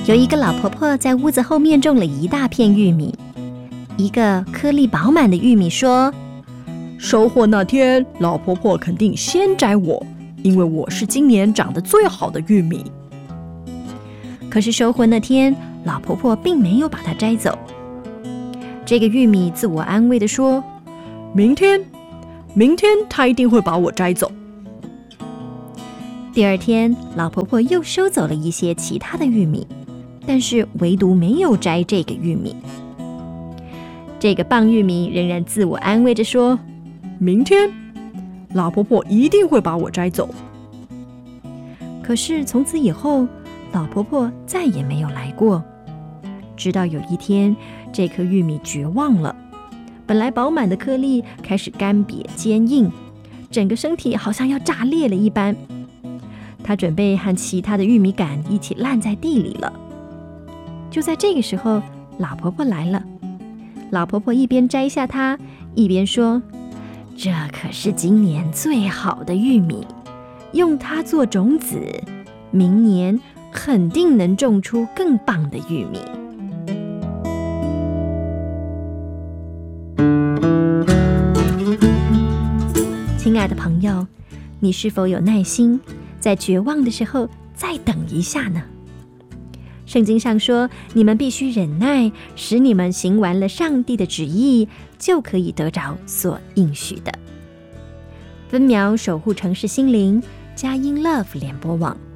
有一个老婆婆在屋子后面种了一大片玉米。一个颗粒饱满的玉米说： 收获那天，老婆婆肯定先摘我，因为我是今年长得最好的玉米。 可是收获那天，老婆婆并没有把它摘走。这个玉米自我安慰地说： 明天她一定会把我摘走。 第二天，老婆婆又收走了一些其他的玉米，但是唯独没有摘这个玉米。这个棒玉米仍然自我安慰着说： 明天老婆婆一定会把我摘走。 可是从此以后，老婆婆再也没有来过。直到有一天，这颗玉米绝望了，本来饱满的颗粒开始干瘪坚硬，整个身体好像要炸裂了一般。她准备和其他的玉米杆一起烂在地里了。就在这个时候，老婆婆来了。老婆婆一边摘下它，一边说：这可是今年最好的玉米，用它做种子，明年肯定能种出更棒的玉米。亲爱的朋友，你是否有耐心，在绝望的时候再等一下呢？圣经上说，你们必须忍耐，使你们行完了上帝的旨意，就可以得着所应许的。分秒守护城市心灵，佳音 Love 联播网，